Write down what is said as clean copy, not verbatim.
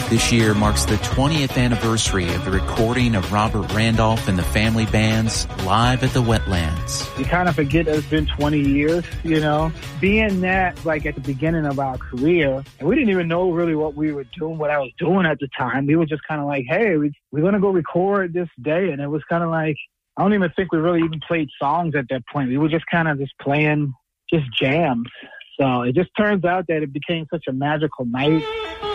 This year marks the 20th anniversary of the recording of Robert Randolph and the Family Band's Live at the Wetlands. You kind of forget that it's been 20 years, you know. Being that, like, at the beginning of our career, and we didn't even know really what we were doing, what I was doing at the time. We were just kind of like, hey, we're going to go record this day. And it was kind of like, I don't even think we really even played songs at that point. We were just kind of just playing just jams. So it just turns out that it became such a magical night.